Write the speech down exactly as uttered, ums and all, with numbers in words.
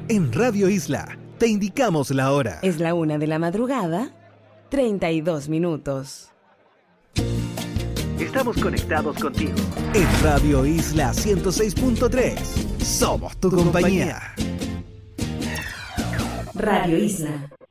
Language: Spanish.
En Radio Isla te indicamos la hora. Es la una de la madrugada, treinta y dos minutos. Estamos conectados contigo. En Radio Isla ciento seis punto tres. Somos tu compañía. Radio Isla.